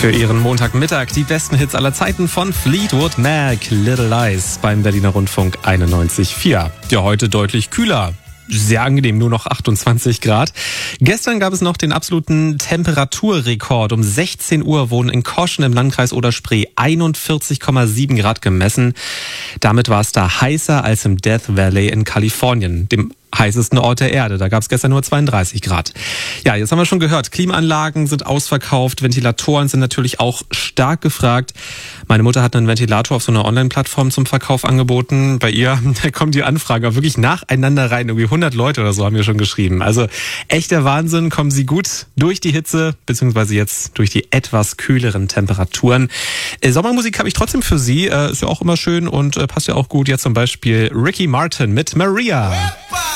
Für Ihren Montagmittag die besten Hits aller Zeiten von Fleetwood Mac, Little Lies beim Berliner Rundfunk 91.4. Ja, heute deutlich kühler. Sehr angenehm, nur noch 28 Grad. Gestern gab es noch den absoluten Temperaturrekord. Um 16 Uhr wurden in Koschen im Landkreis Oder-Spree 41,7 Grad gemessen. Damit war es da heißer als im Death Valley in Kalifornien, dem heißesten Ort der Erde. Da gab es gestern nur 32 Grad. Ja, jetzt haben wir schon gehört, Klimaanlagen sind ausverkauft, Ventilatoren sind natürlich auch stark gefragt. Meine Mutter hat einen Ventilator auf so einer Online-Plattform zum Verkauf angeboten. Bei ihr, da kommen die Anfragen auch wirklich nacheinander rein. Irgendwie 100 Leute oder so haben wir schon geschrieben. Also echter Wahnsinn, kommen sie gut durch die Hitze, beziehungsweise jetzt durch die etwas kühleren Temperaturen. Sommermusik habe ich trotzdem für Sie, ist ja auch immer schön und passt ja auch gut. Jetzt zum Beispiel Ricky Martin mit Maria.